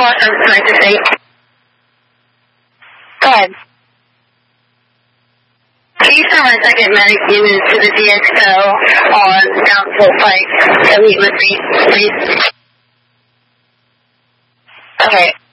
awesome. Nice to see. Go ahead. Can you send my second medic unit to the DXO on doubtful fight to meet with me, please? Okay.